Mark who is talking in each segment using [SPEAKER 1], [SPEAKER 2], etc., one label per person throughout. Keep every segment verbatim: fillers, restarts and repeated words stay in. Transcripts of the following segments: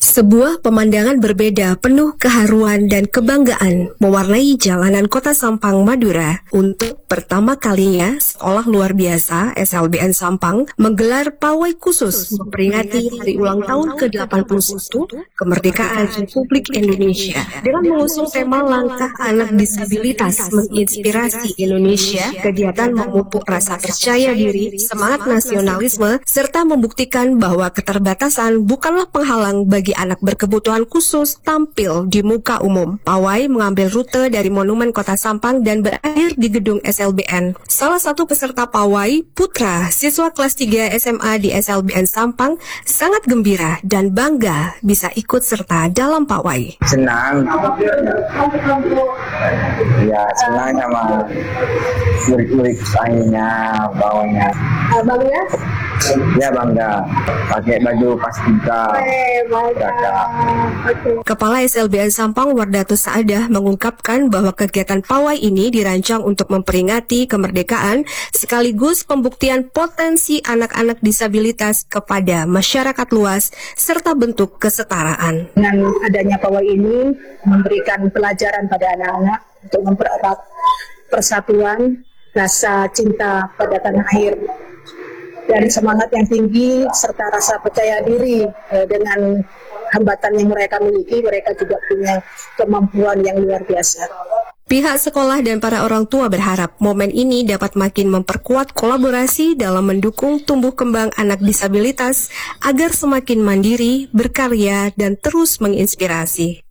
[SPEAKER 1] Sebuah pemandangan berbeda penuh keharuan dan kebanggaan mewarnai jalanan kota Sampang, Madura. Untuk pertama kalinya, sekolah luar biasa S L B N Sampang menggelar pawai khusus memperingati hari ulang tahun ke delapan puluh satu kemerdekaan Republik Indonesia. Dengan mengusung tema langkah anak disabilitas menginspirasi Indonesia, kegiatan memupuk rasa percaya diri, semangat nasionalisme, serta membuktikan bahwa keterbatasan bukanlah penghalang bagi anak berkebutuhan khusus tampil di muka umum. Pawai mengambil rute dari Monumen Kota Sampang dan berakhir di gedung S L B N. Salah satu peserta pawai, Putra, siswa kelas tiga S M A di S L B N Sampang, sangat gembira dan bangga bisa ikut serta dalam pawai.
[SPEAKER 2] Senang, ya senang sama kurik-kurik anginnya, bawahnya.
[SPEAKER 1] Bangga?
[SPEAKER 2] Ya bangga, pakai baju paskibra.
[SPEAKER 1] Kepala S L B N Sampang Wardatus Saadah mengungkapkan bahwa kegiatan pawai ini dirancang untuk memperingati kemerdekaan sekaligus pembuktian potensi anak-anak disabilitas kepada masyarakat luas serta bentuk kesetaraan.
[SPEAKER 3] Dengan adanya pawai ini memberikan pelajaran pada anak-anak untuk mempererat persatuan, rasa cinta pada tanah air, dan semangat yang tinggi serta rasa percaya diri. eh, dengan hambatan yang mereka miliki, mereka juga punya kemampuan yang luar biasa.
[SPEAKER 1] Pihak sekolah dan para orang tua berharap momen ini dapat makin memperkuat kolaborasi dalam mendukung tumbuh kembang anak disabilitas agar semakin mandiri, berkarya, dan terus menginspirasi.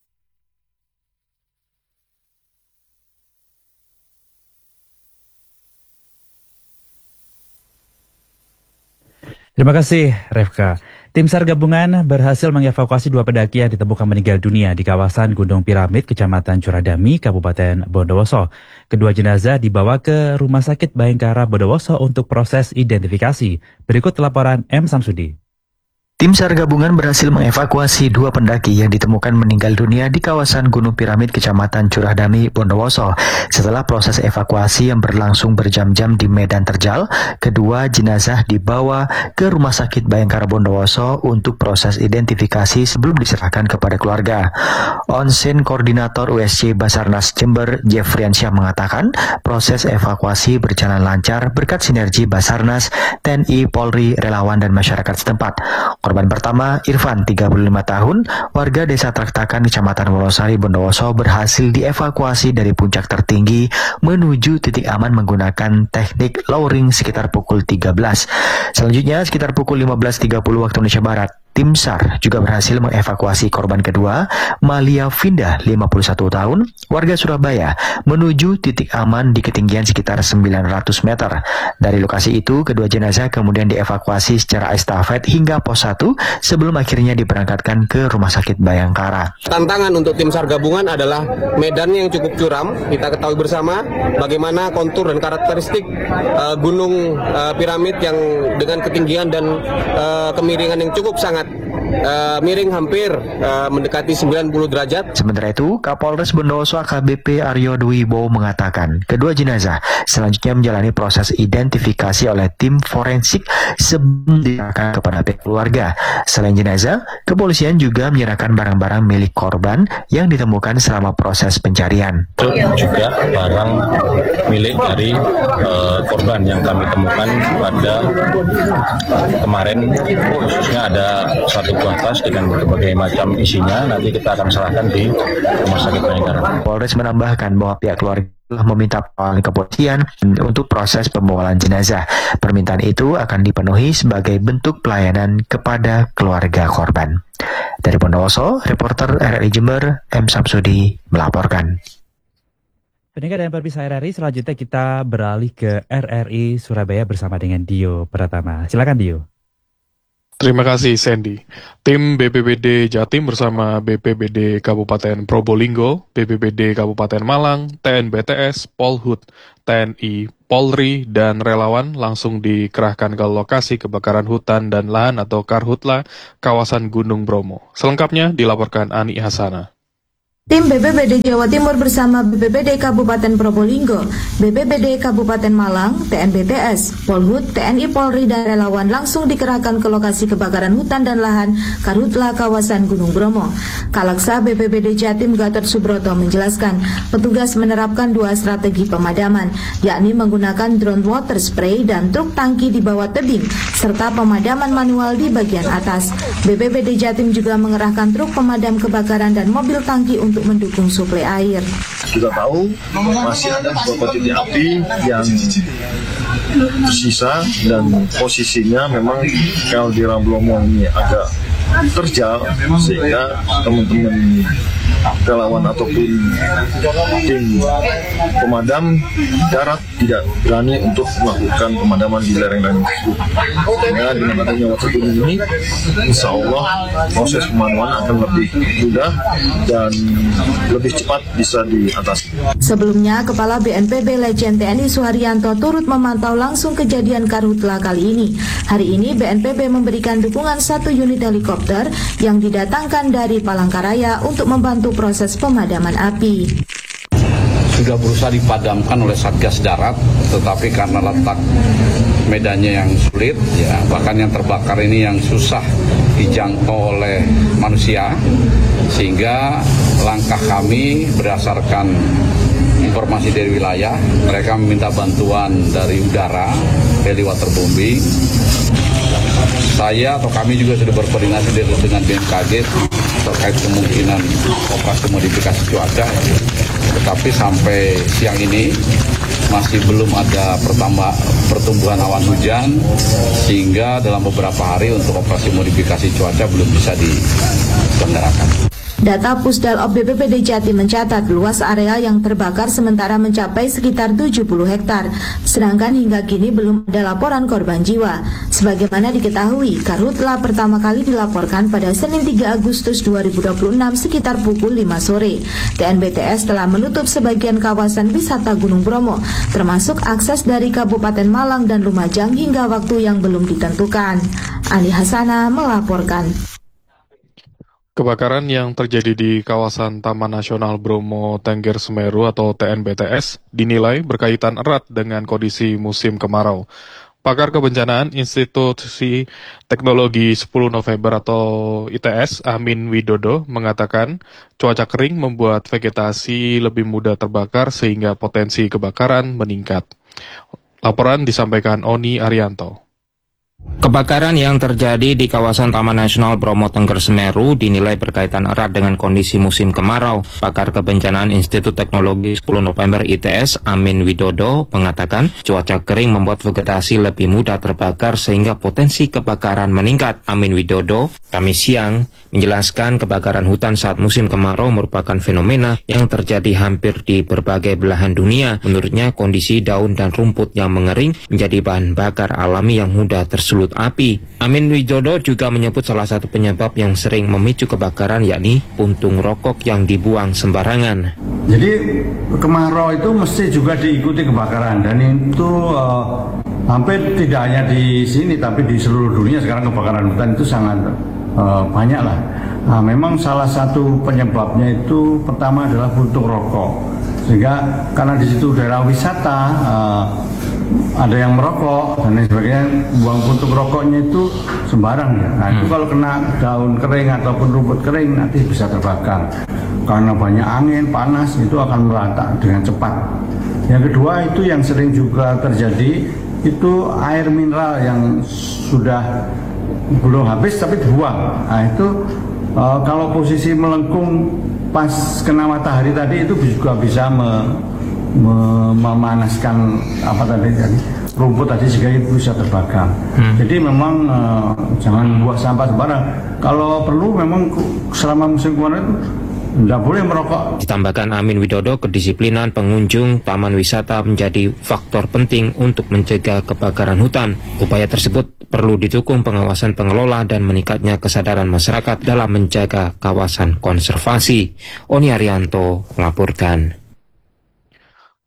[SPEAKER 4] Terima kasih, Refka. Tim SAR gabungan berhasil mengevakuasi dua pendaki yang ditemukan meninggal dunia di kawasan Gunung Piramid, Kecamatan Curadami, Kabupaten Bondowoso. Kedua jenazah dibawa ke Rumah Sakit Bayangkara Bondowoso untuk proses identifikasi. Berikut laporan M. Samsudi.
[SPEAKER 5] Tim SAR gabungan berhasil mengevakuasi dua pendaki yang ditemukan meninggal dunia di kawasan Gunung Piramid, Kecamatan Curadami, Bondowoso. Setelah proses evakuasi yang berlangsung berjam-jam di medan terjal, kedua jenazah dibawa ke Rumah Sakit Bayangkara Bondowoso untuk proses identifikasi sebelum diserahkan kepada keluarga. Onsen Koordinator U S C Basarnas Jember, Jeffriansyah mengatakan proses evakuasi berjalan lancar berkat sinergi Basarnas, T N I, Polri, relawan, dan masyarakat setempat. Korban pertama, Irfan, tiga puluh lima tahun, warga Desa Traktakan, Kecamatan Wonosari, Bondowoso, berhasil dievakuasi dari puncak tertinggi menuju titik aman menggunakan teknik lowering sekitar pukul tiga belas. Selanjutnya, sekitar pukul lima belas tiga puluh waktu Indonesia Barat, tim SAR juga berhasil mengevakuasi korban kedua, Malia Finda, lima puluh satu tahun, warga Surabaya, menuju titik aman di ketinggian sekitar sembilan ratus meter. Dari lokasi itu, kedua jenazah kemudian dievakuasi secara estafet hingga pos satu sebelum akhirnya diberangkatkan ke Rumah Sakit Bayangkara.
[SPEAKER 6] Tantangan untuk tim SAR gabungan adalah medan yang cukup curam. Kita ketahui bersama bagaimana kontur dan karakteristik uh, gunung uh, piramid yang dengan ketinggian dan uh, kemiringan yang cukup sangat Uh, miring hampir uh, mendekati sembilan puluh derajat.
[SPEAKER 5] Sementara itu, Kapolres Bondowoso A K B P Aryo Dwi Bowo mengatakan kedua jenazah selanjutnya menjalani proses identifikasi oleh tim forensik sebelum diserahkan kepada pihak keluarga. Selain jenazah, kepolisian juga menyerahkan barang-barang milik korban yang ditemukan selama proses pencarian.
[SPEAKER 7] Juga barang milik dari uh, korban yang kami temukan pada kemarin, khususnya ada satu buah tas dengan berbagai macam isinya. Nanti kita akan serahkan di Rumah Sakit Bayangkara.
[SPEAKER 5] Polres menambahkan bahwa pihak keluarga telah meminta pengawalan kepolisian untuk proses pembawalan jenazah. Permintaan itu akan dipenuhi sebagai bentuk pelayanan kepada keluarga korban. Dari Bondowoso, reporter R R I Jember, M. Samsudi melaporkan.
[SPEAKER 4] Pendengar dan pemirsa R R I, selanjutnya kita beralih ke R R I Surabaya bersama dengan Dio Pratama. Silakan Dio.
[SPEAKER 8] Terima kasih Sandy. Tim B P B D Jatim bersama B P B D Kabupaten Probolinggo, B P B D Kabupaten Malang, T N B T S, Polhut, T N I, Polri, dan relawan langsung dikerahkan ke lokasi kebakaran hutan dan lahan atau Karhutla, kawasan Gunung Bromo. Selengkapnya dilaporkan Ani Hasana.
[SPEAKER 9] Tim B P B D Jawa Timur bersama B P B D Kabupaten Probolinggo, B P B D Kabupaten Malang, T N B T S, Polhut, T N I Polri dan relawan langsung dikerahkan ke lokasi kebakaran hutan dan lahan Karhutla kawasan Gunung Bromo. Kalaksa B P B D Jatim Gatot Subroto menjelaskan, petugas menerapkan dua strategi pemadaman, yakni menggunakan drone water spray dan truk tangki di bawah tebing, serta pemadaman manual di bagian atas. B P B D Jatim juga mengerahkan truk pemadam kebakaran dan mobil tangki untuk mendukung suplai air.
[SPEAKER 10] Kita tahu masih ada beberapa titik api yang tersisa dan posisinya memang kalau di Ramblomo ini agak terjal, sehingga teman-teman relawan ataupun tim pemadam darat tidak berani untuk melakukan pemadaman di lereng-lereng tersebut. Sehingga dengan adanya water turun ini, insya Allah proses pemadaman akan lebih mudah dan lebih cepat bisa diatasi.
[SPEAKER 9] Sebelumnya, Kepala B N P B Legend T N I Suharyanto turut memantau langsung kejadian Karhutla kali ini. Hari ini B N P B memberikan dukungan satu unit helikopter yang didatangkan dari Palangkaraya untuk membantu proses pemadaman api.
[SPEAKER 11] Sudah berusaha dipadamkan oleh Satgas Darat, tetapi karena letak medannya yang sulit, ya bahkan yang terbakar ini yang susah dijangkau oleh manusia, sehingga langkah kami berdasarkan informasi dari wilayah, mereka meminta bantuan dari udara, heli waterbombing. Saya atau kami juga sudah berkoordinasi dengan B M K G terkait kemungkinan operasi modifikasi cuaca, tetapi sampai siang ini masih belum ada pertambah pertumbuhan awan hujan, sehingga dalam beberapa hari untuk operasi modifikasi cuaca belum bisa diselenggarakan.
[SPEAKER 9] Data Pusdalop B P B D Jatim mencatat luas area yang terbakar sementara mencapai sekitar tujuh puluh hektar, sedangkan hingga kini belum ada laporan korban jiwa. Sebagaimana diketahui, Karhutla pertama kali dilaporkan pada Senin tiga Agustus dua ribu dua puluh enam sekitar pukul lima sore. T N B T S telah menutup sebagian kawasan wisata Gunung Bromo, termasuk akses dari Kabupaten Malang dan Lumajang hingga waktu yang belum ditentukan. Ali Hasana melaporkan.
[SPEAKER 8] Kebakaran yang terjadi di kawasan Taman Nasional Bromo Tengger Semeru atau T N B T S dinilai berkaitan erat dengan kondisi musim kemarau. Pakar Kebencanaan Institusi Teknologi sepuluh November atau I T S, Amin Widodo, mengatakan cuaca kering membuat vegetasi lebih mudah terbakar sehingga potensi kebakaran meningkat. Laporan disampaikan Oni Arianto.
[SPEAKER 12] Kebakaran yang terjadi di kawasan Taman Nasional Bromo Tengger Semeru dinilai berkaitan erat dengan kondisi musim kemarau. Pakar Kebencanaan Institut Teknologi sepuluh November I T S, Amin Widodo, mengatakan cuaca kering membuat vegetasi lebih mudah terbakar sehingga potensi kebakaran meningkat. Amin Widodo, Kamis siang, menjelaskan kebakaran hutan saat musim kemarau merupakan fenomena yang terjadi hampir di berbagai belahan dunia. Menurutnya, kondisi daun dan rumput yang mengering menjadi bahan bakar alami yang mudah tersulut api. Amin Widodo juga menyebut salah satu penyebab yang sering memicu kebakaran yakni puntung rokok yang dibuang sembarangan.
[SPEAKER 13] Jadi kemarau itu mesti juga diikuti kebakaran, dan itu uh, hampir tidak hanya di sini tapi di seluruh dunia sekarang kebakaran hutan itu sangat uh, banyak lah. Nah, memang salah satu penyebabnya itu pertama adalah puntung rokok, sehingga karena di situ daerah wisata, uh, ada yang merokok dan lain sebagainya, buang puntung rokoknya itu sembarang ya. Nah itu kalau kena daun kering ataupun rumput kering nanti bisa terbakar. Karena banyak angin, panas, itu akan merata dengan cepat. Yang kedua itu yang sering juga terjadi, itu air mineral yang sudah belum habis tapi dibuang. Nah itu e, kalau posisi melengkung pas kena matahari tadi itu juga bisa me, memanaskan apa tadi tadi rumput tadi sehingga itu bisa terbakar. Hmm. Jadi memang uh, jangan buang sampah sembarang. Kalau perlu memang selama musim kemarau itu tidak boleh merokok.
[SPEAKER 12] Ditambahkan Amin Widodo, kedisiplinan pengunjung taman wisata menjadi faktor penting untuk mencegah kebakaran hutan. Upaya tersebut perlu didukung pengawasan pengelola dan meningkatnya kesadaran masyarakat dalam menjaga kawasan konservasi. Oni Arianto melaporkan.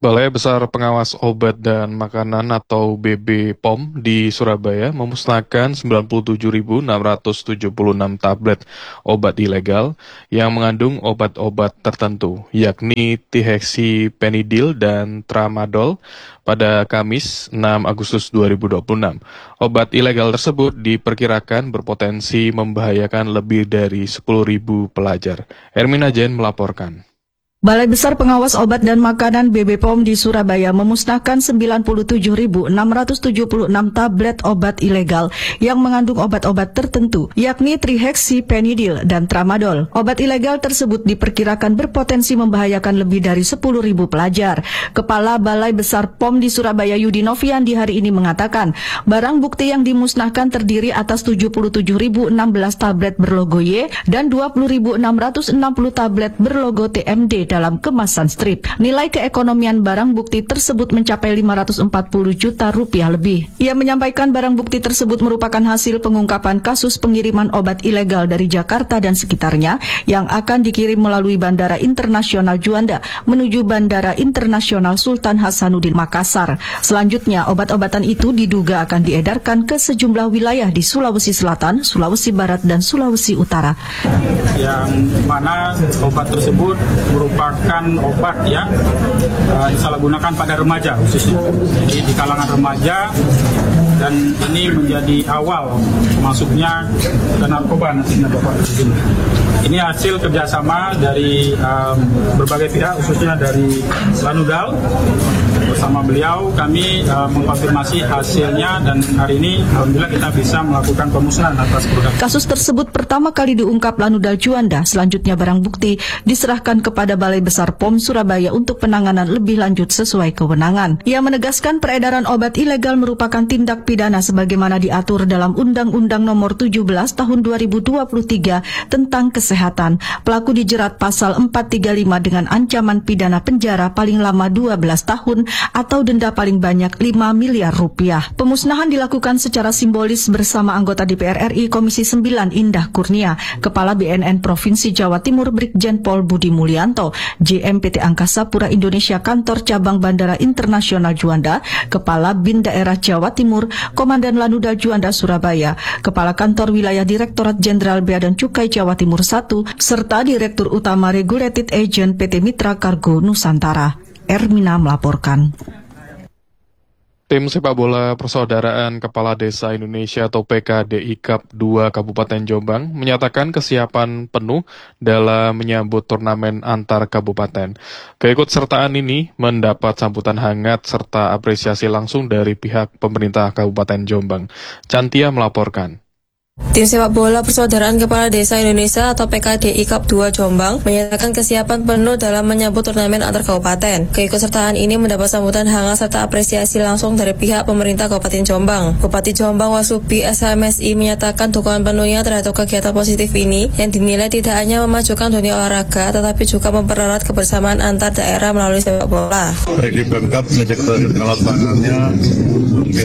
[SPEAKER 8] Balai Besar Pengawas Obat dan Makanan atau B B P O M di Surabaya memusnahkan sembilan puluh tujuh ribu enam ratus tujuh puluh enam tablet obat ilegal yang mengandung obat-obat tertentu, yakni diheksipenidil dan tramadol pada Kamis enam Agustus dua ribu dua puluh enam. Obat ilegal tersebut diperkirakan berpotensi membahayakan lebih dari sepuluh ribu pelajar. Ermina Jen melaporkan.
[SPEAKER 14] Balai Besar Pengawas Obat dan Makanan B B P O M di Surabaya memusnahkan sembilan puluh tujuh ribu enam ratus tujuh puluh enam tablet obat ilegal yang mengandung obat-obat tertentu, yakni triheksipenidil dan tramadol. Obat ilegal tersebut diperkirakan berpotensi membahayakan lebih dari sepuluh ribu pelajar. Kepala Balai Besar P O M di Surabaya Yudi Novian di hari ini mengatakan, barang bukti yang dimusnahkan terdiri atas tujuh puluh tujuh ribu enam belas tablet berlogo Y dan dua puluh ribu enam ratus enam puluh tablet berlogo T M D dalam kemasan strip. Nilai keekonomian barang bukti tersebut mencapai lima ratus empat puluh juta rupiah lebih. Ia menyampaikan barang bukti tersebut merupakan hasil pengungkapan kasus pengiriman obat ilegal dari Jakarta dan sekitarnya yang akan dikirim melalui Bandara Internasional Juanda menuju Bandara Internasional Sultan Hasanuddin Makassar. Selanjutnya, obat-obatan itu diduga akan diedarkan ke sejumlah wilayah di Sulawesi Selatan, Sulawesi Barat, dan Sulawesi Utara.
[SPEAKER 15] Yang mana obat tersebut merupakan merupakan obat yang uh, disalahgunakan pada remaja khususnya. Jadi di kalangan remaja, dan ini menjadi awal masuknya ke narkoba nantinya Bapak Presiden. Ini hasil kerjasama dari um, berbagai pihak, khususnya dari Lanudal. Bersama beliau kami uh, mengkonfirmasi hasilnya, dan hari ini alhamdulillah kita bisa melakukan pemusnahan atas produk.
[SPEAKER 14] Kasus tersebut pertama kali diungkap Lanudal Juanda. Selanjutnya barang bukti diserahkan kepada Balai Besar P O M Surabaya untuk penanganan lebih lanjut sesuai kewenangan. Ia menegaskan peredaran obat ilegal merupakan tindak pidana sebagaimana diatur dalam Undang-Undang Nomor tujuh belas Tahun dua ribu dua puluh tiga tentang kesehatan. Pelaku dijerat pasal empat tiga lima dengan ancaman pidana penjara paling lama dua belas tahun atau denda paling banyak lima miliar rupiah. Pemusnahan dilakukan secara simbolis bersama anggota D P R R I Komisi sembilan Indah Kurnia, Kepala B N N Provinsi Jawa Timur Brigjen Pol Budi Mulyanto, J M P T Angkasa Pura Indonesia Kantor Cabang Bandara Internasional Juanda, Kepala Bin Daerah Jawa Timur, Komandan Lanudal Juanda Surabaya, Kepala Kantor Wilayah Direktorat Jenderal Bea dan Cukai Jawa Timur satu, serta Direktur Utama Regulated Agent P T Mitra Kargo Nusantara. Ermina melaporkan.
[SPEAKER 8] Tim sepak bola Persaudaraan Kepala Desa Indonesia atau P K D I Cup dua Kabupaten Jombang menyatakan kesiapan penuh dalam menyambut turnamen antar kabupaten. Keikutsertaan ini mendapat sambutan hangat serta apresiasi langsung dari pihak pemerintah Kabupaten Jombang. Cantia melaporkan.
[SPEAKER 16] Tim sepak bola Persaudaraan Kepala Desa Indonesia atau P K D I Cup dua Jombang menyatakan kesiapan penuh dalam menyambut turnamen antar kabupaten. Keikutsertaan ini mendapat sambutan hangat serta apresiasi langsung dari pihak pemerintah Kabupaten Jombang. Bupati Jombang Wasubi S H M S I menyatakan dukungan penuhnya terhadap kegiatan positif ini yang dinilai tidak hanya memajukan dunia olahraga tetapi juga mempererat kebersamaan antar daerah melalui sepak bola.
[SPEAKER 10] Di Pemkab menjaga lapangannya mungkin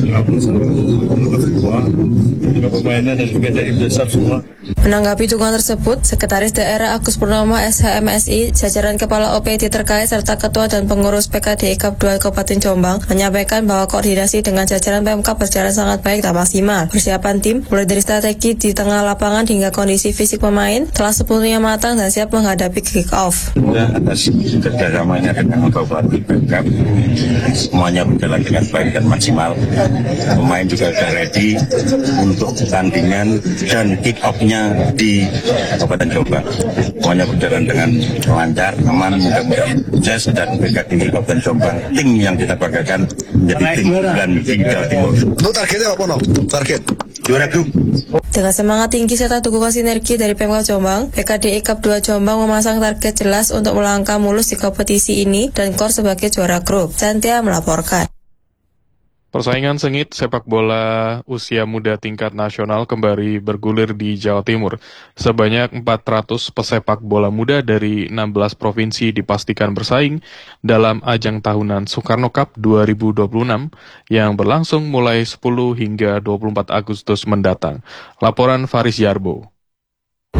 [SPEAKER 10] juga pemainnya dan juga dari desa semua.
[SPEAKER 16] Menanggapi dukungan tersebut, Sekretaris Daerah Agus Purnomo S H M S I, jajaran Kepala O P D terkait serta Ketua dan Pengurus P K D I Cup dua Kabupaten Jombang menyampaikan bahwa koordinasi dengan jajaran Pemkab berjalan sangat baik dan maksimal. Persiapan tim, mulai dari strategi di tengah lapangan hingga kondisi fisik pemain, telah sepenuhnya matang dan siap menghadapi kick-off.
[SPEAKER 17] Sudah atas kerjasamanya dengan Kabupaten Pemkab, semuanya berjalan dengan baik dan maksimal. Pemain juga sudah ready untuk pertandingan dan kick-off-nya di Kabupaten Jombang. Semuanya berjalan dengan lancar, aman, mudah-mudahan sukses, dan P K D I Kabupaten Jombang, tim yang kita banggakan menjadi tim dan di Jawa Timur.
[SPEAKER 10] Untuk targetnya apa, no? Target juara grup.
[SPEAKER 16] Dengan semangat tinggi serta dukungan sinergi dari Pemkab Jombang, P K D I Cup dua Jombang memasang target jelas untuk melangkah mulus di kompetisi ini dan skor sebagai juara grup. Cantia melaporkan.
[SPEAKER 8] Persaingan sengit sepak bola usia muda tingkat nasional kembali bergulir di Jawa Timur. Sebanyak empat ratus pesepak bola muda dari enam belas provinsi dipastikan bersaing dalam ajang tahunan Soekarno Cup dua ribu dua puluh enam yang berlangsung mulai sepuluh hingga dua puluh empat Agustus mendatang. Laporan Faris Yarbo.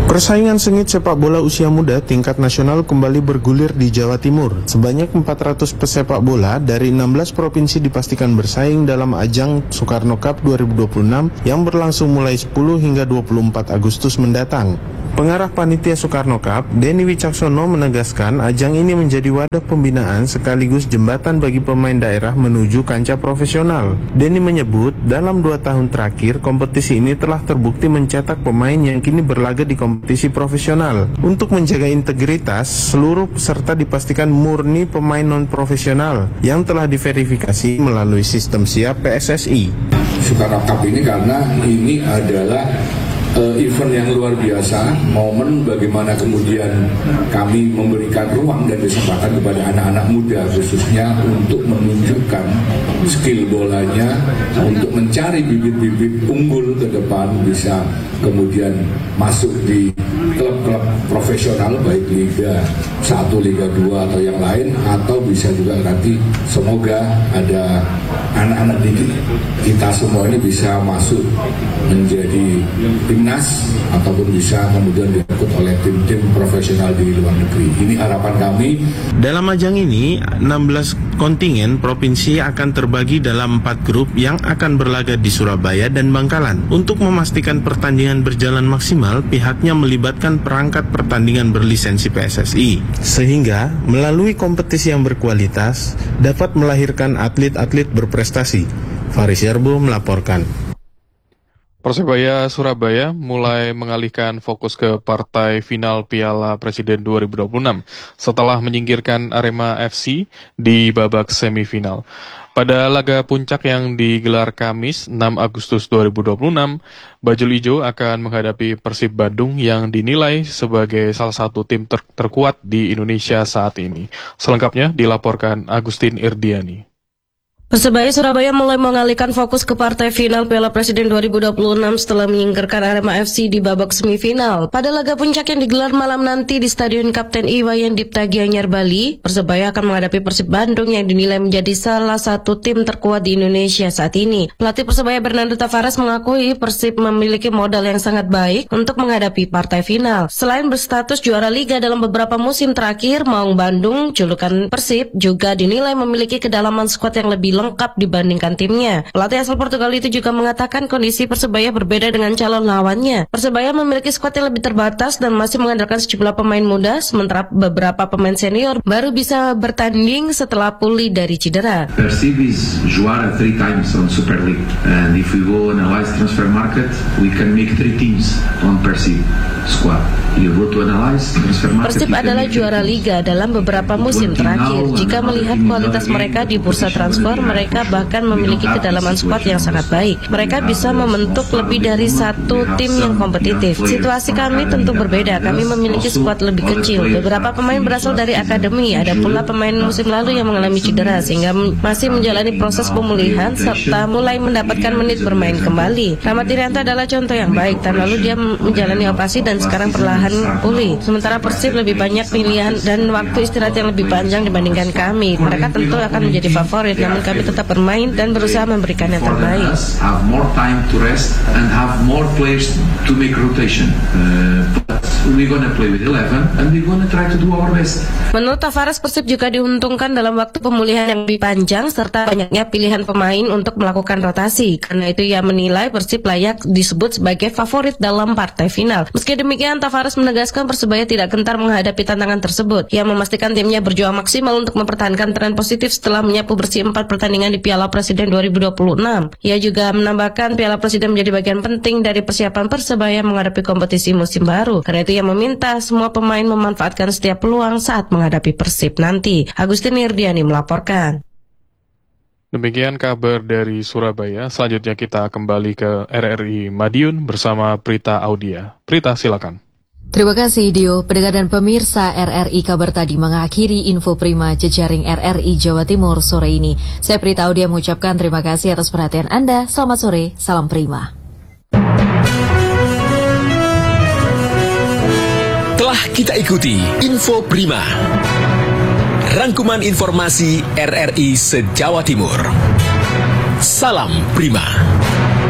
[SPEAKER 18] Persaingan sengit sepak bola usia muda tingkat nasional kembali bergulir di Jawa Timur. Sebanyak empat ratus pesepak bola dari enam belas provinsi dipastikan bersaing dalam ajang Soekarno Cup dua ribu dua puluh enam yang berlangsung mulai sepuluh hingga dua puluh empat Agustus mendatang. Pengarah Panitia Soekarno Cup, Denny Wicaksono menegaskan ajang ini menjadi wadah pembinaan sekaligus jembatan bagi pemain daerah menuju kancah profesional. Denny menyebut dalam dua tahun terakhir kompetisi ini telah terbukti mencetak pemain yang kini berlaga di kompetisi profesional. Untuk menjaga integritas, seluruh peserta dipastikan murni pemain non-profesional yang telah diverifikasi melalui sistem siap P S S I.
[SPEAKER 19] Soekarno Cup ini karena ini adalah Uh, event yang luar biasa, momen bagaimana kemudian kami memberikan ruang dan kesempatan kepada anak-anak muda khususnya untuk menunjukkan skill bolanya, untuk mencari bibit-bibit unggul ke depan bisa kemudian masuk di klub-klub profesional baik Liga satu, Liga dua atau yang lain, atau bisa juga nanti semoga ada anak-anak didik kita semua ini bisa masuk menjadi timnas ataupun bisa kemudian direkrut oleh tim-tim profesional di luar negeri. Ini harapan kami.
[SPEAKER 18] Dalam ajang ini, enam belas kontingen provinsi akan terbagi dalam empat grup yang akan berlaga di Surabaya dan Bangkalan. Untuk memastikan pertandingan berjalan maksimal, pihaknya melibatkan perangkat pertandingan berlisensi P S S I, sehingga melalui kompetisi yang berkualitas dapat melahirkan atlet-atlet berprestasi. Faris Yarbo melaporkan.
[SPEAKER 8] Persebaya Surabaya mulai mengalihkan fokus ke partai final Piala Presiden dua ribu dua puluh enam setelah menyingkirkan Arema F C di babak semifinal. Pada laga puncak yang digelar Kamis enam Agustus dua ribu dua puluh enam, Bajul Ijo akan menghadapi Persib Bandung yang dinilai sebagai salah satu tim ter- terkuat di Indonesia saat ini. Selengkapnya dilaporkan Agustin Irdiani.
[SPEAKER 20] Persebaya Surabaya mulai mengalihkan fokus ke partai final Piala Presiden dua ribu dua puluh enam setelah menyingkirkan Arema F C di babak semifinal. Pada laga puncak yang digelar malam nanti di Stadion Kapten Iwayan Dipta Gianyar, Bali, Persebaya akan menghadapi Persib Bandung yang dinilai menjadi salah satu tim terkuat di Indonesia saat ini. Pelatih Persebaya Bernardo Tavares mengakui Persib memiliki modal yang sangat baik untuk menghadapi partai final. Selain berstatus juara liga dalam beberapa musim terakhir, Maung Bandung, julukan Persib, juga dinilai memiliki kedalaman skuad yang lebih lengkap dibandingkan timnya. Pelatih asal Portugal itu juga mengatakan kondisi Persebaya berbeda dengan calon lawannya. Persebaya memiliki skuad yang lebih terbatas dan masih mengandalkan sejumlah pemain muda, sementara beberapa pemain senior baru bisa bertanding setelah pulih dari cedera.
[SPEAKER 21] Persib is juara three times on Super League, and if we go analyze transfer market, we can make three teams on Persib squad. You go to analyze transfer market.
[SPEAKER 20] Persib adalah juara liga dalam beberapa musim terakhir. Jika melihat kualitas mereka di bursa transfer, mereka bahkan memiliki kedalaman skuad yang sangat baik. Mereka bisa membentuk lebih dari satu tim yang kompetitif. Situasi kami tentu berbeda. Kami memiliki skuad lebih kecil. Beberapa pemain berasal dari akademi. Ada pula pemain musim lalu yang mengalami cedera sehingga masih menjalani proses pemulihan serta mulai mendapatkan menit bermain kembali. Rahmat Irianto adalah contoh yang baik. Tahun lalu dia menjalani operasi dan sekarang perlahan pulih. Sementara Persib lebih banyak pilihan dan waktu istirahat yang lebih panjang dibandingkan kami. Mereka tentu akan menjadi favorit, namun kami tetap bermain dan berusaha memberikan yang terbaik.
[SPEAKER 21] Have more time to rest and have more players to make rotation. Uh, but we're gonna play with eleven and we're gonna try to do our best.
[SPEAKER 20] Menurut Tavares, Persib juga diuntungkan dalam waktu pemulihan yang lebih panjang serta banyaknya pilihan pemain untuk melakukan rotasi. Karena itu ia menilai Persib layak disebut sebagai favorit dalam partai final. Meski demikian, Tavares menegaskan Persebaya tidak gentar menghadapi tantangan tersebut. Ia memastikan timnya berjuang maksimal untuk mempertahankan tren positif setelah menyapu bersih empat pertandingan di Piala Presiden dua ribu dua puluh enam. Ia juga menambahkan Piala Presiden menjadi bagian penting dari persiapan Persebaya menghadapi kompetisi musim baru. Karena itu ia meminta semua pemain memanfaatkan setiap peluang saat menghadapi Persib nanti. Agustin Irdiani melaporkan.
[SPEAKER 8] Demikian kabar dari Surabaya. Selanjutnya kita kembali ke R R I Madiun bersama Prita Audia. Prita, silakan.
[SPEAKER 22] Terima kasih Dio. Pendengar dan pemirsa R R I kabar tadi mengakhiri info prima jejaring R R I Jawa Timur sore ini. Saya Prita Audia mengucapkan terima kasih atas perhatian Anda. Selamat sore, salam prima.
[SPEAKER 23] Telah kita ikuti info prima. Rangkuman informasi R R I se-Jawa Timur. Salam prima.